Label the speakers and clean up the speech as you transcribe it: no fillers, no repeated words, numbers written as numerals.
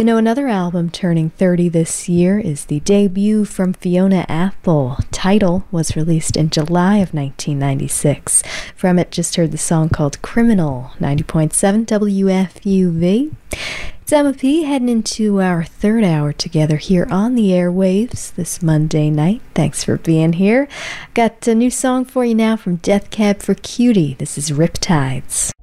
Speaker 1: You know, another album turning 30 this year is the debut from Fiona Apple. Title was released in July of 1996. From it, just heard the song called Criminal, 90.7 WFUV. It's Emma P. heading into our third hour together here on the airwaves this Monday night. Thanks for being here. Got a new song for you now from Death Cab for Cutie. This is Riptides.